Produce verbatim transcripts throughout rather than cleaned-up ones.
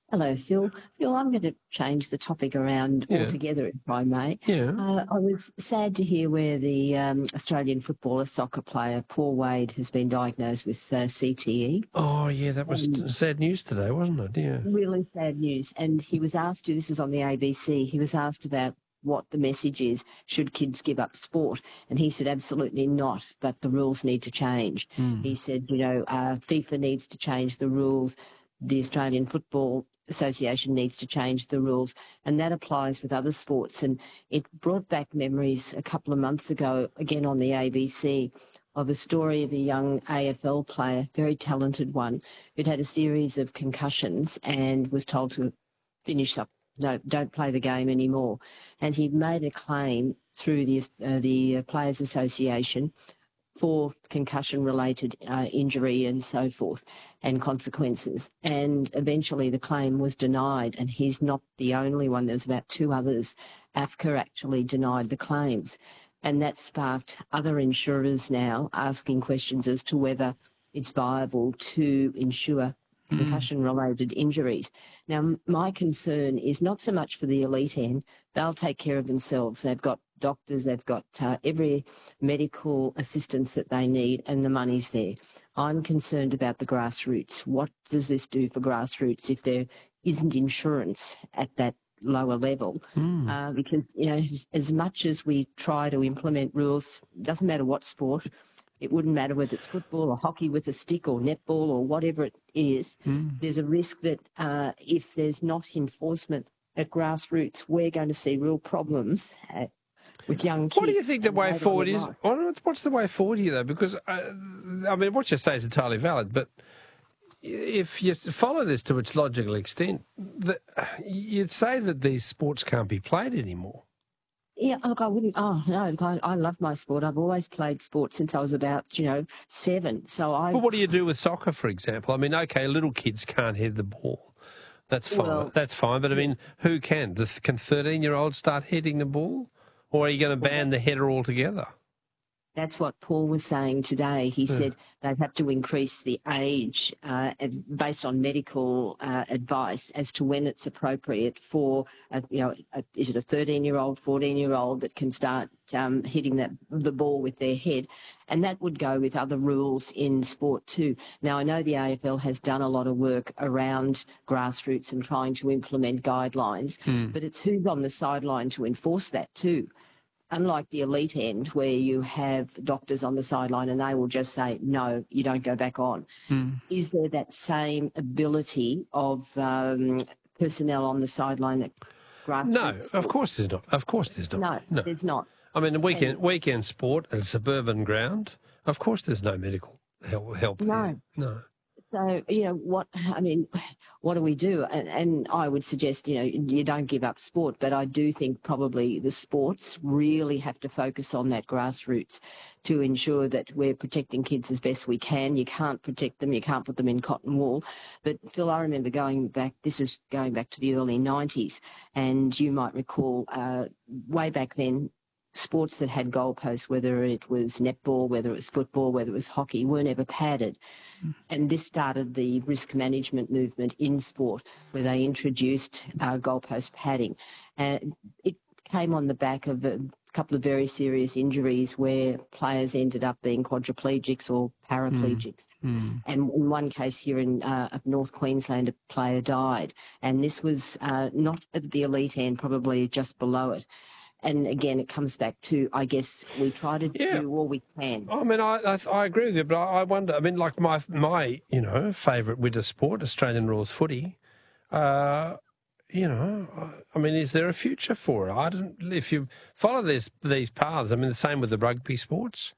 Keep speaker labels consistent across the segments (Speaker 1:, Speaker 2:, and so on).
Speaker 1: Hello, Phil. Phil, I'm going to change the topic around
Speaker 2: Yeah,
Speaker 1: altogether, if I may.
Speaker 2: yeah.
Speaker 1: Uh, I was sad to hear where the um, Australian footballer, soccer player, Paul Wade, has been diagnosed with uh, C T E.
Speaker 2: Oh, yeah, that was
Speaker 1: Um,
Speaker 2: sad news today, wasn't it? Yeah.
Speaker 1: really sad news. And he was asked, this was on the A B C, he was asked about what the message is, should kids give up sport? And he said, absolutely not, but the rules need to change.
Speaker 2: Mm.
Speaker 1: He said, you know, uh, FIFA needs to change the rules, the Australian Football Association needs to change the rules, and that applies with other sports. And it brought back memories a couple of months ago, again on the A B C, of a story of a young A F L player, very talented one, who'd had a series of concussions and was told to finish up, no, don't play the game anymore. And he made a claim through the, uh, the Players Association for concussion-related uh, injury and so forth and consequences. And eventually the claim was denied, and he's not the only one. There's about two others. AFCA actually denied the claims. And that sparked other insurers now asking questions as to whether it's viable to insure concussion-related injuries. Now, my concern is not so much for the elite end. They'll take care of themselves. They've got doctors, they've got uh, every medical assistance that they need, and the money's there. I'm concerned about the grassroots. What does this do for grassroots if there isn't insurance at that lower level?
Speaker 2: Mm.
Speaker 1: Uh, because, you know, as, as much as we try to implement rules, doesn't matter what sport, it wouldn't matter whether it's football or hockey with a stick or netball or whatever it is.
Speaker 2: Mm.
Speaker 1: There's a risk that uh, if there's not enforcement at grassroots, we're going to see real problems at, with young kids.
Speaker 2: What do you think the way forward is? What's the way forward here, though? Because, uh, I mean, what you say is entirely valid, but if you follow this to its logical extent, the, you'd say that these sports can't be played anymore.
Speaker 1: Yeah, look, I wouldn't. Oh no, look, I, I love my sport. I've always played sport since I was about, you know, seven. So I.
Speaker 2: Well, what do you do with soccer, for example? I mean, okay, little kids can't head the ball. That's fine. Well, That's fine. But I mean, who can? Can thirteen-year-olds start heading the ball, or are you going to ban the header altogether?
Speaker 1: That's what Paul was saying today. He yeah. said they'd have to increase the age uh, based on medical uh, advice as to when it's appropriate for, a, you know, a, is it a thirteen-year-old, fourteen-year-old that can start um, hitting that, the ball with their head. And that would go with other rules in sport too. Now, I know the A F L has done a lot of work around grassroots and trying to implement guidelines, mm. but it's who's on the sideline to enforce that too. Unlike the elite end where you have doctors on the sideline and they will just say, no, you don't go back on. Mm. Is there that same ability of um, personnel on the sideline that grassroots?
Speaker 2: No, of course there's not. Of course there's not.
Speaker 1: No, no. there's not.
Speaker 2: I mean, weekend, and, weekend sport at a suburban ground, of course there's no medical help, help
Speaker 1: no.
Speaker 2: there. No.
Speaker 1: So, you know, what, I mean, what do we do? And, and I would suggest, you know, you don't give up sport, but I do think probably the sports really have to focus on that grassroots to ensure that we're protecting kids as best we can. You can't protect them, you can't put them in cotton wool. But Phil, I remember going back, this is going back to the early nineties, and you might recall uh, way back then, sports that had goalposts, whether it was netball, whether it was football, whether it was hockey, weren't ever padded. Mm. And this started the risk management movement in sport, where they introduced uh, goalpost padding. And it came on the back of a couple of very serious injuries where players ended up being quadriplegics or paraplegics. Mm. Mm. And in one case here in uh, North Queensland, a player died. And this was uh, not at the elite end, probably just below it. And again, it comes back to, I guess, we try to yeah. do all we can.
Speaker 2: I mean, I, I I agree with you, but I wonder, I mean, like my, my you know, favourite winter sport, Australian rules footy, uh, you know, I mean, is there a future for it? I don't, if you follow this, these paths, I mean, the same with the rugby sports.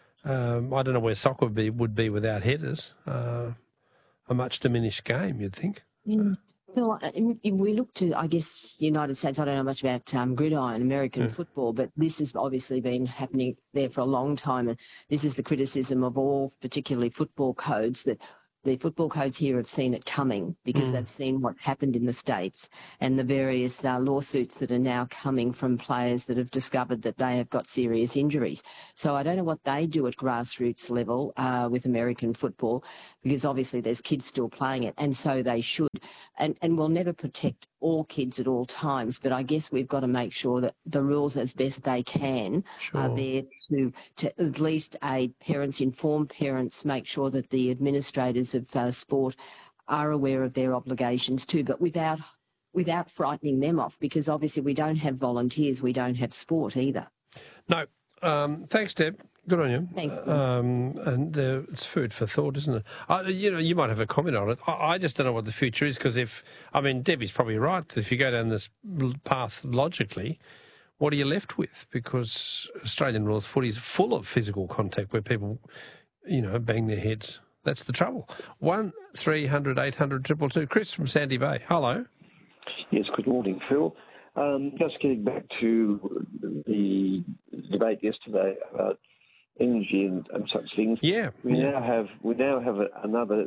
Speaker 2: Um, I don't know where soccer would be, would be without headers. Uh, a much diminished game, you'd think.
Speaker 1: Mm. Phil, we look to, I guess, the United States. I don't know much about um, gridiron, American yeah. football, but this has obviously been happening there for a long time. And this is the criticism of all, particularly football codes, that the football codes here have seen it coming because mm. they've seen what happened in the States and the various uh, lawsuits that are now coming from players that have discovered that they have got serious injuries. So I don't know what they do at grassroots level uh, with American football, because obviously there's kids still playing it, and so they should. and, and we'll never protect all kids at all times, but I guess we've got to make sure that the rules, as best they can,
Speaker 2: Sure.
Speaker 1: are there to, to at least aid parents, inform parents, make sure that the administrators of uh, sport are aware of their obligations too, but without without frightening them off, because obviously we don't have volunteers, we don't have sport either.
Speaker 2: No. Um, thanks, Deb. Good on you.
Speaker 1: Thank you.
Speaker 2: Um, and uh, it's food for thought, isn't it? I, you know, you might have a comment on it. I, I just don't know what the future is, because if, I mean, Debbie's probably right. If you go down this path logically, what are you left with? Because Australian rules footy is full of physical contact where people, you know, bang their heads. That's the trouble. One three hundred eight hundred triple two. Chris from Sandy Bay. Hello.
Speaker 3: Yes, good morning, Phil. Um, just getting back to the debate yesterday about energy and, and such things.
Speaker 2: Yeah.
Speaker 3: We
Speaker 2: yeah.
Speaker 3: now have we now have a, another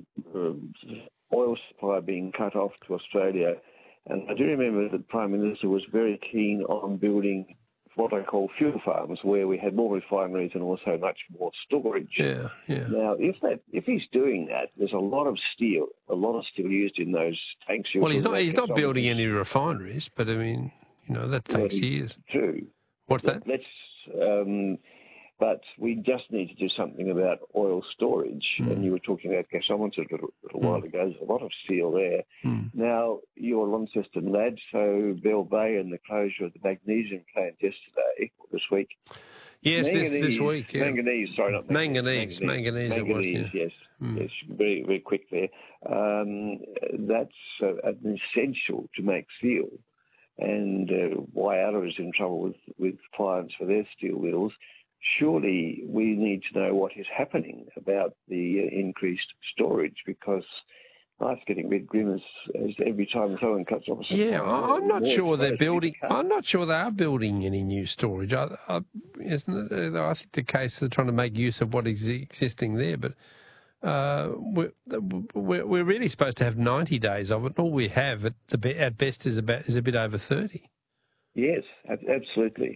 Speaker 3: um, oil supply being cut off to Australia, and I do remember that the Prime Minister was very keen on building what I call fuel farms, where we had more refineries and also much more storage.
Speaker 2: Yeah, yeah.
Speaker 3: Now, if that if he's doing that, there's a lot of steel, a lot of steel used in those tanks.
Speaker 2: Well, he's not he's not building any refineries, but I mean, you know, that takes
Speaker 3: well,
Speaker 2: years.
Speaker 3: True.
Speaker 2: What's that?
Speaker 3: Let's. Um, but we just need to do something about oil storage. Mm. And you were talking about gasometers a little, little mm. while ago. There's a lot of steel there.
Speaker 2: Mm.
Speaker 3: Now, you're Launceston lad, so Bell Bay and the closure of the magnesium plant yesterday, or this week.
Speaker 2: Yes, this, this week. Yeah.
Speaker 3: Manganese, sorry, not
Speaker 2: manganese. Manganese, manganese,
Speaker 3: manganese,
Speaker 2: it was, yeah.
Speaker 3: yes.
Speaker 2: Mm.
Speaker 3: Yes, very, very quick there. Um, that's uh, an essential to make steel. And uh, Whyalla is in trouble with, with clients for their steel wheels. Surely we need to know what is happening about the uh, increased storage, because life's getting a bit grim as, as every time someone cuts off a supply.
Speaker 2: Yeah, I'm not sure they're building. I'm not sure they are building any new storage. I, I, isn't it? I think the case they're trying to make use of what is existing there, but uh, we're, we're we're really supposed to have ninety days of it. All we have at the at best is about is a bit over thirty.
Speaker 3: Yes, absolutely.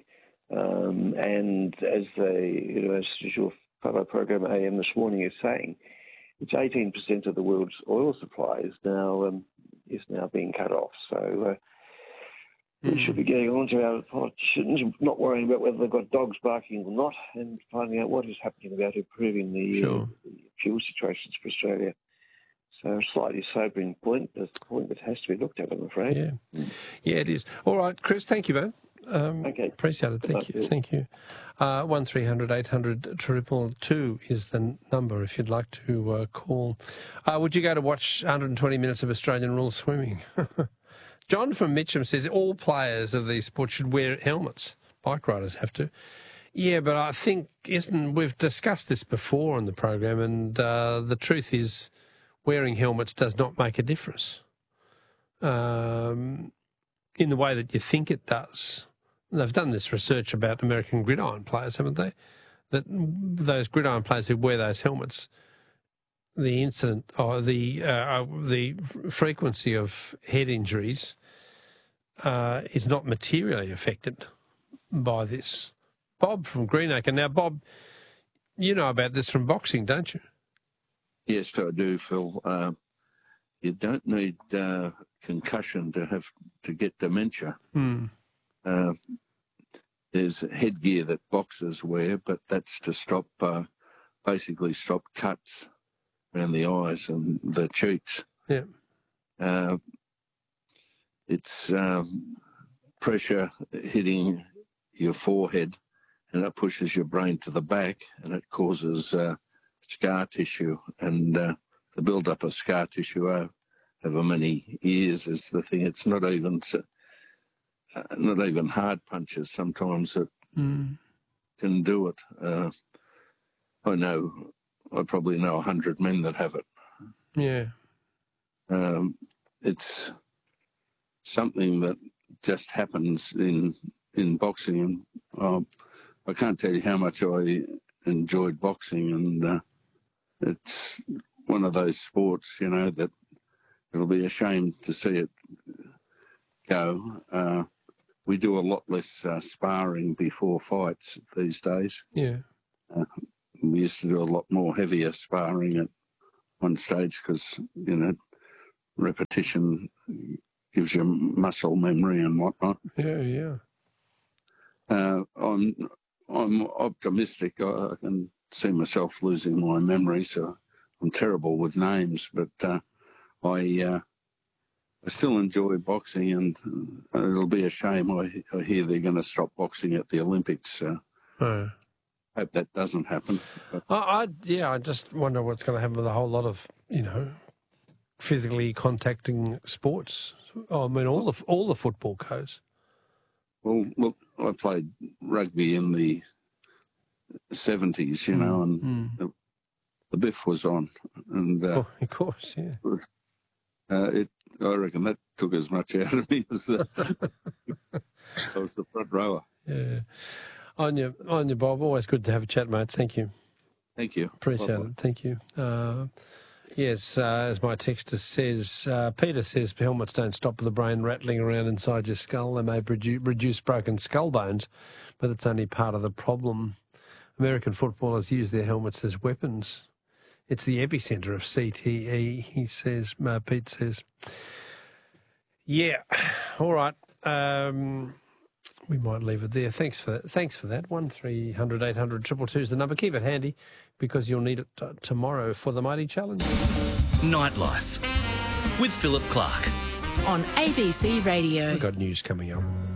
Speaker 3: Um, and as the you know, as your fellow program A M this morning is saying, it's eighteen percent of the world's oil supply is now um, is now being cut off. So uh, mm. we should be getting on to our politicians, not worrying about whether they've got dogs barking or not, and finding out what is happening about improving the,
Speaker 2: sure.
Speaker 3: uh, the fuel situations for Australia. So a slightly sobering point, a point that has to be looked at, I'm afraid.
Speaker 2: Yeah, mm. yeah, it is. All right, Chris, thank you, man. Um,
Speaker 3: okay.
Speaker 2: Appreciate it. Thank you. Thank you. Uh, one three hundred eight hundred triple two is the number if you'd like to uh, call. Uh, would you go to watch one hundred twenty minutes of Australian rules swimming? John from Mitcham says all players of these sports should wear helmets. Bike riders have to. Yeah, but I think, isn't we've discussed this before on the program, and uh, the truth is wearing helmets does not make a difference um, in the way that you think it does. They've done this research about American gridiron players, haven't they? That those gridiron players who wear those helmets, the incident or the uh, the frequency of head injuries uh, is not materially affected by this. Bob from Greenacre. Now, Bob, you know about this from boxing, don't you?
Speaker 4: Yes, I do, Phil. Uh, you don't need uh, concussion to have to get dementia.
Speaker 2: Mm.
Speaker 4: Uh, there's headgear that boxers wear, but that's to stop, uh, basically stop cuts around the eyes and the cheeks.
Speaker 2: Yeah.
Speaker 4: Uh, it's um, pressure hitting your forehead, and it pushes your brain to the back, and it causes uh, scar tissue. And uh, the build-up of scar tissue over, over many years is the thing. It's not even... Uh, not even hard punches. Sometimes it
Speaker 2: mm.
Speaker 4: can do it. Uh, I know, I probably know a hundred men that have it.
Speaker 2: Yeah.
Speaker 4: Um, it's something that just happens in in boxing. And uh, I can't tell you how much I enjoyed boxing, and uh, it's one of those sports, you know, that it'll be a shame to see it go. Uh, We do a lot less uh, sparring before fights these days.
Speaker 2: Yeah.
Speaker 4: Uh, we used to do a lot more heavier sparring at one stage because, you know, repetition gives you muscle memory and whatnot.
Speaker 2: Yeah, yeah.
Speaker 4: Uh, I'm I'm optimistic. I, I can see myself losing my memory, so I'm terrible with names. But uh, I uh, I still enjoy boxing, and uh, it'll be a shame. I, I hear they're going to stop boxing at the Olympics. Uh,
Speaker 2: Oh.
Speaker 4: Hope that doesn't happen. But
Speaker 2: I, I yeah, I just wonder what's going to happen with a whole lot of, you know, physically contacting sports. Oh, I mean, all the all the football codes.
Speaker 4: Well, look, I played rugby in the seventies, you know, and
Speaker 2: Mm.
Speaker 4: the, the biff was on, and uh,
Speaker 2: Oh, of course, yeah.
Speaker 4: uh, it. I reckon that took as much out of me as uh, I was the front rower.
Speaker 2: Yeah. On you, on you, Bob. Always good to have a chat, mate. Thank you.
Speaker 4: Thank you.
Speaker 2: Appreciate
Speaker 4: Bye-bye.
Speaker 2: it. Thank you. Uh, yes, uh, as my texter says, uh, Peter says, helmets don't stop the brain rattling around inside your skull. They may reduce, reduce broken skull bones, but it's only part of the problem. American footballers use their helmets as weapons. It's the epicentre of C T E, he says, uh, Pete says. Yeah, all right. Um, we might leave it there. Thanks for that. Thanks for that. one three hundred eight hundred two two two is the number. Keep it handy because you'll need it t- tomorrow for the Mighty Challenge.
Speaker 5: Nightlife with Philip Clark
Speaker 6: on A B C Radio.
Speaker 2: We've got news coming up.